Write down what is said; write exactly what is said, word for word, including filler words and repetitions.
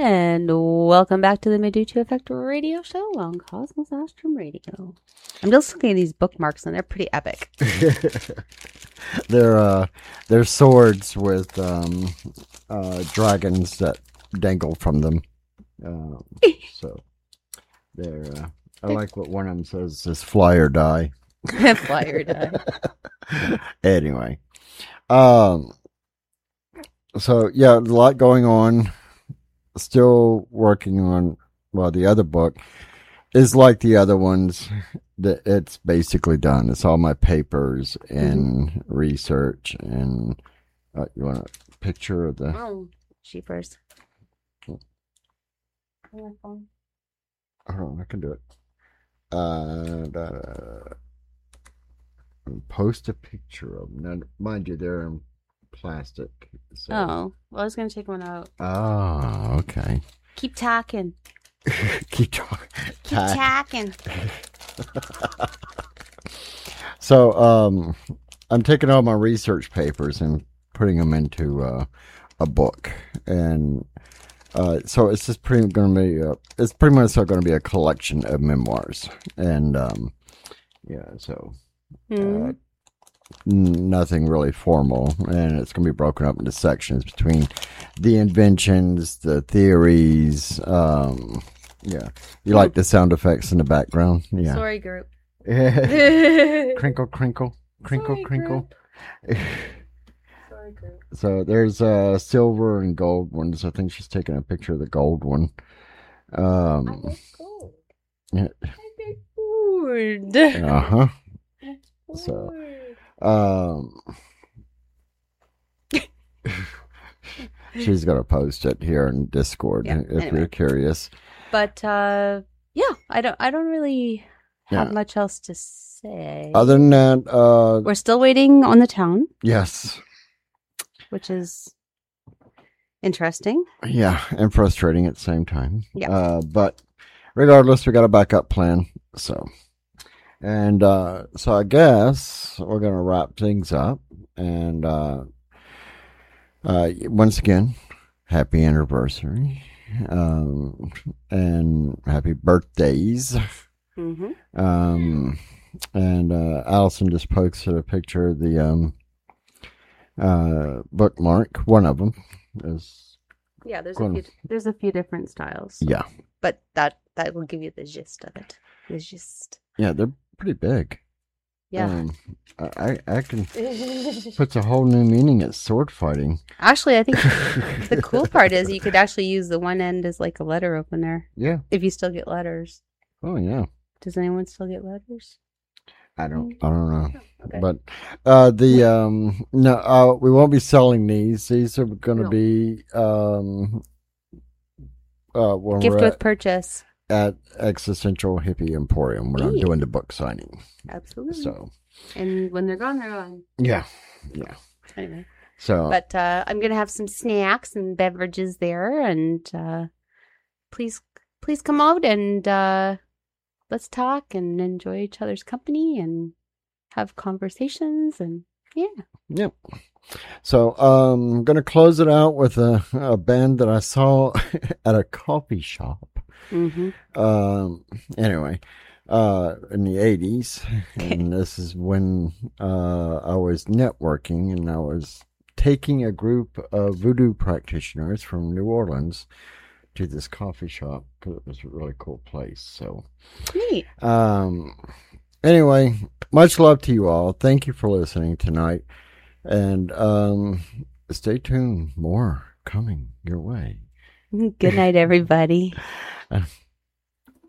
And welcome back to the Meducci Effect radio show on Cosmos Astrum Radio. I'm just looking at these bookmarks and they're pretty epic. they're uh, they're swords with um, uh, dragons that dangle from them. Um, so they're. Uh, I like what one of them says: "Is fly or die." Fly or die. Anyway, um, so yeah, a lot going on. Still working on, well, the other book is like the other ones. That it's basically done. It's all my papers and mm-hmm. research. And uh, you want a picture of the? Oh, sheepers. Hold on, I can do it. Uh, uh, post a picture of them. Now, mind you, they're in plastic. So. Oh, well, I was going to take one out. Oh, okay. Keep talking. Keep talking. Keep talking. So, um, I'm taking all my research papers and putting them into uh, a book, and uh, so it's just pretty going to be. A, it's pretty much going to be a collection of memoirs, and um, yeah, so. Mm. Uh, Nothing really formal, and it's going to be broken up into sections between the inventions, the theories. Um, yeah, you like the sound effects in the background? Yeah. Sorry, group. Crinkle, crinkle, crinkle, Sorry, crinkle. Sorry, group. So there's uh, silver and gold ones. I think she's taking a picture of the gold one. Um, I like gold. Yeah. I like gold. Uh huh. So. Um, she's gonna post it here in Discord yeah, if anyway. You're curious. But uh, yeah, I don't. I don't really have yeah. much else to say. Other than that, uh, we're still waiting on the town. Yes, which is interesting. Yeah, and frustrating at the same time. Yeah, uh, but regardless, we got a backup plan. So. And uh, so I guess we're going to wrap things up. And uh, uh, once again, happy anniversary. Um, and happy birthdays. Mm-hmm. Um, and uh, Allison just posted a picture of the um, uh, bookmark. One of them is. Yeah, there's a few, there's a few different styles. Yeah. But that, that will give you the gist of it. The gist. Yeah, they're pretty big. Yeah. Um, I, I can puts a whole new meaning at sword fighting. Actually, I think the cool part is you could actually use the one end as like a letter opener. Yeah. If you still get letters. Oh yeah. Does anyone still get letters? I don't. I don't know. Okay. But uh, the um no uh, we won't be selling these. These are going to no. be um uh when gift we're with at, purchase. At Existential Hippie Emporium. We're not yeah. doing the book signing. Absolutely. So, and when they're gone, they're gone. Yeah, yeah. Anyway, so but uh, I'm gonna have some snacks and beverages there, and uh, please, please come out and uh, let's talk and enjoy each other's company and have conversations and yeah. Yep. So um, I'm gonna close it out with a, a band that I saw at a coffee shop. Mm-hmm. Um. Anyway, uh, in the eighties, and this is when uh I was networking, and I was taking a group of voodoo practitioners from New Orleans to this coffee shop because it was a really cool place. So, neat. Um. Anyway, much love to you all. Thank you for listening tonight, and um, stay tuned. More coming your way. Good night, everybody.